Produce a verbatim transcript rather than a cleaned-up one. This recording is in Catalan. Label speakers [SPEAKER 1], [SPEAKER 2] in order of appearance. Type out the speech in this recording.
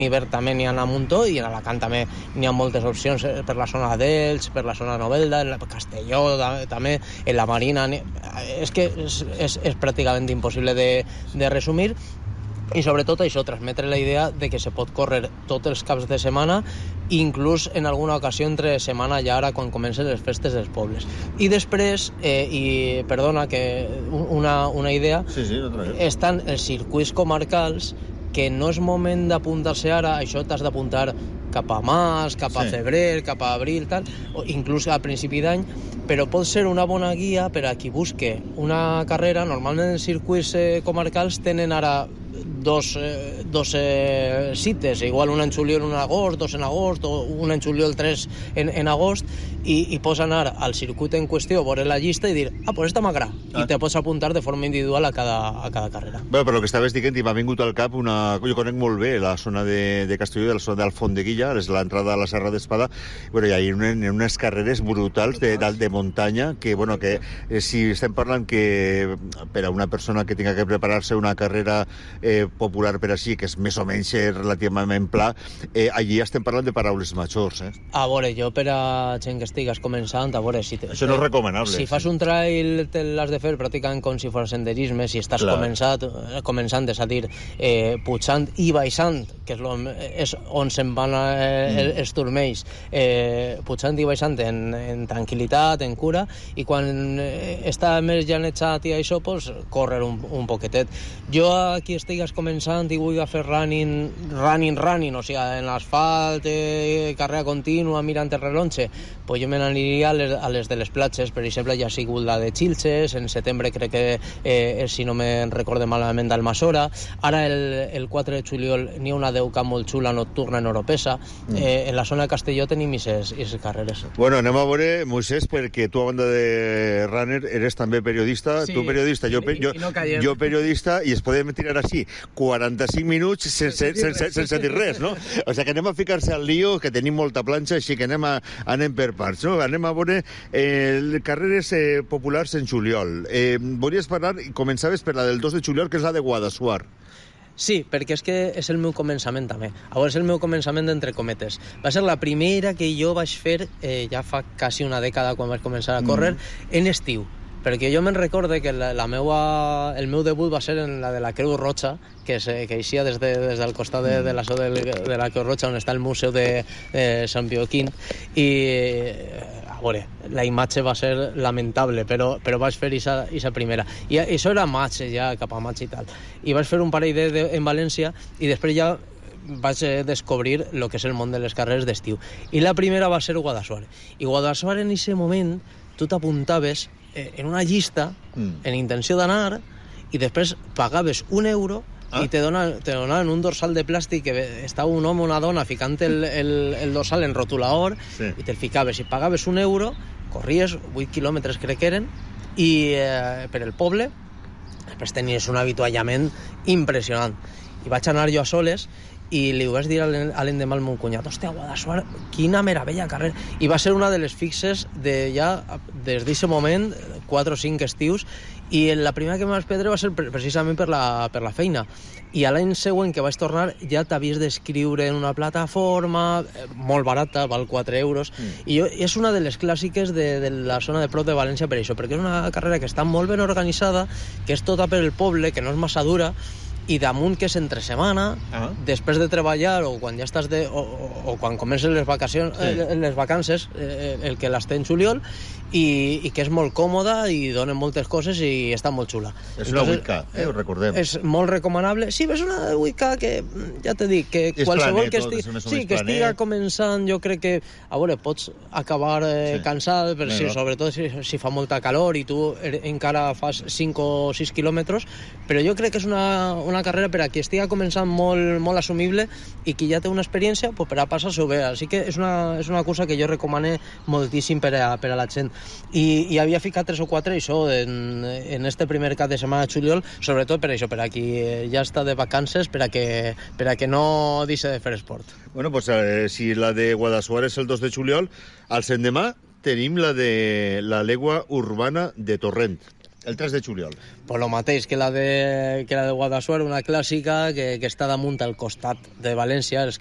[SPEAKER 1] Ibert també n'hi ha a muntó i en Alacant també n'hi ha moltes opcions per la zona d'Elx, per la zona de Novelda, en Castelló també, en la Marina. És que és, és, és pràcticament impossible de, de resumir. I sobretot això, transmetre la idea de que se pot córrer tots els caps de setmana, inclús en alguna ocasió entre setmana i ara quan comencen les festes dels pobles. I després, eh, i perdona, que una, una idea,
[SPEAKER 2] sí, sí, otra vez.
[SPEAKER 1] Estan els circuits comarcals que no és moment d'apuntar-se ara, això t'has d'apuntar cap a març, cap a sí. febrer, cap a abril, tal, o inclús a principi d'any, però pot ser una bona guia per a qui busque una carrera. Normalment els circuits eh, comarcals tenen ara dos, eh, dos eh, cites, igual una en juliol, una en agost, dos en agost, o una en juliol, tres en, en agost, i, i pots anar al circuit en qüestió, veure la llista i dir, ah, pues esta m'agrada, ah. i te pots apuntar de forma individual a cada, a cada carrera.
[SPEAKER 2] Bé, però el que estaves dient, i m'ha vingut al cap una... Jo conec molt bé la zona de, de Castelló, la zona d'Alfondeguilla, és l'entrada a la Serra d'Espada, bueno, hi ha unes, unes carreres brutals de, de, de muntanya, que, bueno, que eh, si estem parlant que per a una persona que tinga que preparar-se una carrera eh, popular per així, que és més o menys relativament pla, eh, allí estem parlant de paraules majors, eh?
[SPEAKER 1] A veure, jo per a gent que estigues començant, a veure, si... Te,
[SPEAKER 2] Això no és recomanable.
[SPEAKER 1] Si fas un trail, te l'has de fer pràcticament com si fos senderisme, si estàs començat, començant, és a dir, eh, pujant i baixant, que és, lo, és on se'n van eh, mm. els turmells, eh, pujant i baixant en, en tranquil·litat, en cura, i quan eh, està més llanejat i això, pues, córrer un, un poquetet. Jo aquí estigues començant i vull fer running, running, running, o sigui, en l'asfalt, eh, carrera contínua, mirant el rellotge, pues jo me n'aniria a les, a les de les platges. Per exemple, ja ha sigut la de Xilxes, en setembre crec que, eh, si no me recorde malament, d'Almassora. Ara, el, el quatre de juliol, n'hi ha una deuca molt xula nocturna en Oropesa. Mm. Eh, en la zona de Castelló tenim aquestes carreres.
[SPEAKER 2] Bueno, anem a veure, Moisés, perquè tu, a banda de runner, eres també periodista. Sí, tu periodista, jo, i, jo, i no jo periodista, i es podem tirar així quaranta-cinc minuts sense, sense, sense, sense dir res, no? O sigui que anem a ficar-se al lío, que tenim molta planxa, així que anem, a, anem per parts, no? Anem a veure eh, carreres eh, populars en juliol. Eh, volies parlar, i començaves per la del dos de juliol, que és la de Guadassuar.
[SPEAKER 1] Sí, perquè és que és el meu començament també. A veure, és el meu començament entre cometes. Va ser la primera que jo vaig fer eh, ja fa quasi una dècada quan vaig començar a córrer mm. en estiu. Perquè jo me'n recorde que la, la meua, el meu debut va ser en la de la Creu Roja, que, es, que eixia des, de, des del costat de, de la so de, de la Creu Roja, on està el Museu de, de Sant Pio quinze, i a veure, la imatge va ser lamentable, però, però vaig fer aquesta primera. I això era maig, ja cap a maig i tal. I vaig fer un parell de, de, en València, i després ja vaig descobrir el que és el món de les carreres d'estiu. I la primera va ser Guadassuar. I Guadassuar, en aquest moment, tu t'apuntaves en una llista, mm. en intenció d'anar, i després pagaves un euro ah. i te donaven, te donaven un dorsal de plàstic que estava un home o una dona ficant el, el, el dorsal en rotulador, sí. i te'l ficaves, i pagaves un euro, corries vuit quilòmetres crec que eren, i eh, per el poble, després tenies un avituallament impressionant. I vaig anar jo a soles, i li vaig dir a l'endemà al meu cunyat, hòstia, Guadassuar, quina meravella carrera. I va ser una de les fixes de ja, des d'aquest moment, quatre o cinc estius, i la primera que em vaig perdre va ser precisament per la, per la feina. I a l'any següent que vaig tornar ja t'havies d'escriure en una plataforma molt barata, val quatre euros, mm. i jo, és una de les clàssiques de, de la zona de prop de València per això, perquè és una carrera que està molt ben organitzada, que és tota per el poble, que no és massa dura, i damunt que és entre setmana, ah. després de treballar, o quan ja estàs de, o, o, o quan comencen les vacacions, sí. eh, les vacances, eh, el que les té en juliol, i, i que és molt còmoda i donen moltes coses i està molt xula.
[SPEAKER 2] És una vuit K, eh, ho recordem.
[SPEAKER 1] És molt recomanable. Sí, és una vuit K que, ja t'he dit, que
[SPEAKER 2] és
[SPEAKER 1] qualsevol
[SPEAKER 2] planet,
[SPEAKER 1] que estigui, sí, que estiga començant, jo crec que, a veure, pots acabar eh, sí. cansat, però sí, sobretot si, si fa molta calor i tu encara fas cinc o sis quilòmetres, però jo crec que és una, una carrera per a qui estiga començant molt, molt assumible i qui ja té una experiència, pues, per a passar-s'ho bé. Així que és una, és una cosa que jo recomano moltíssim per a, per a la gent. I, i havia ficat tres o quatre això en, en este primer cap de setmana de juliol, sobretot per això, per a qui ja està de vacances, per a que, per a que no deixi de fer esport.
[SPEAKER 2] Bueno, pues eh, si la de Guadassuar és el dos de juliol, al l'endemà tenim la de la legua urbana de Torrent. El tres de juliol.
[SPEAKER 1] Pues lo mateix que la de, que la de Guadassuar, una clàssica que, que està damunt al costat de València, els